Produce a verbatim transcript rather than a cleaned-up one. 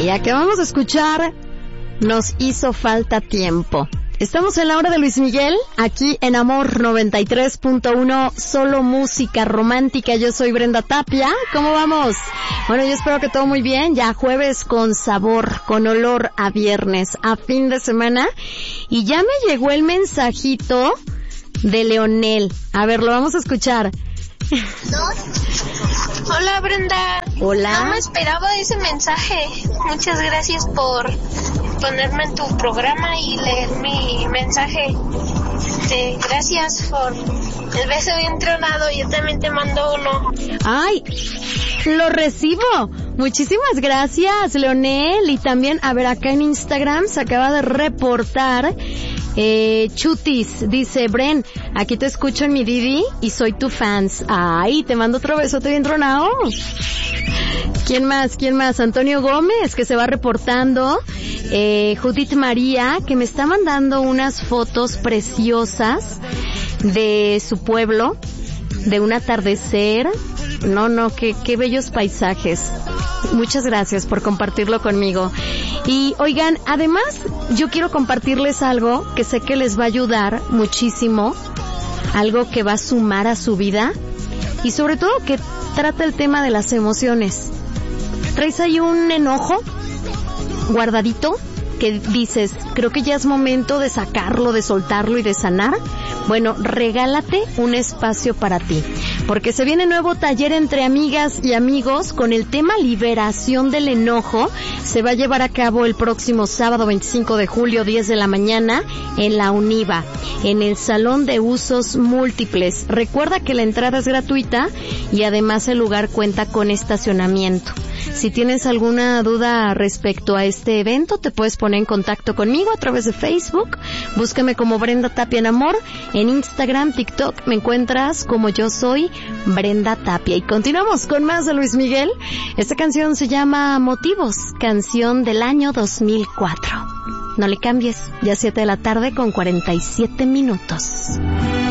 Y acabamos de escuchar Nos hizo falta tiempo. Estamos en la hora de Luis Miguel, aquí en Amor noventa y tres punto uno, solo música romántica. Yo soy Brenda Tapia. ¿Cómo vamos? Bueno, yo espero que todo muy bien. Ya jueves con sabor, con olor a viernes, a fin de semana. Y ya me llegó el mensajito de Leonel. A ver, lo vamos a escuchar. Hola, Brenda. Hola. No me esperaba ese mensaje. Muchas gracias por ponerme en tu programa y leer mi mensaje. Este, gracias por el beso bien tronado. Yo también te mando uno. Ay, lo recibo. Muchísimas gracias, Leonel. Y también, a ver, acá en Instagram se acaba de reportar eh, Chutis. Dice, Bren, aquí te escucho en mi Didi y soy tu fans. Ay, te mando otro besote bien tronado. ¿Quién más? ¿Quién más? Antonio Gómez, que se va reportando. Eh, Judith María, que me está mandando unas fotos preciosas de su pueblo, de un atardecer. No, no, qué, qué bellos paisajes. Muchas gracias por compartirlo conmigo. Y oigan, además, yo quiero compartirles algo que sé que les va a ayudar muchísimo, algo que va a sumar a su vida y sobre todo que trata el tema de las emociones. ¿Traes ahí un enojo guardadito que dices, creo que ya es momento de sacarlo, de soltarlo y de sanar? Bueno, regálate un espacio para ti, porque se viene nuevo taller entre amigas y amigos con el tema liberación del enojo. Se va a llevar a cabo el próximo sábado veinticinco de julio, diez de la mañana, en la UNIVA, en el Salón de Usos Múltiples. Recuerda que la entrada es gratuita y además el lugar cuenta con estacionamiento. Si tienes alguna duda respecto a este evento, te puedes poner en contacto conmigo a través de Facebook. Búscame como Brenda Tapia en Amor. En Instagram, TikTok, me encuentras como Yo Soy Brenda Tapia. Y continuamos con más de Luis Miguel. Esta canción se llama Motivos, canción del año dos mil cuatro. No le cambies, ya siete de la tarde con cuarenta y siete minutos.